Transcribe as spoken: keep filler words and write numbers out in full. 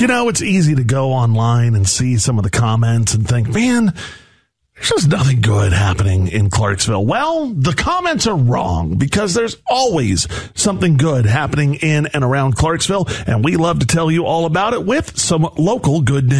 You know, it's easy to go online and see some of the comments and think, man, there's just nothing good happening in Clarksville. Well, the comments are wrong because there's always something good happening in and around Clarksville, and we love to tell you all about it with some local good news.